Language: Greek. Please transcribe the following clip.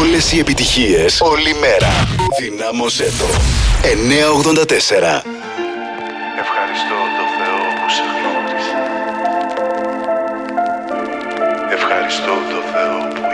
Όλες οι επιτυχίες, όλη μέρα. Δυνάμωσέ το. 984. Ευχαριστώ το Θεό που σε γνώρισα. Ευχαριστώ το Θεό που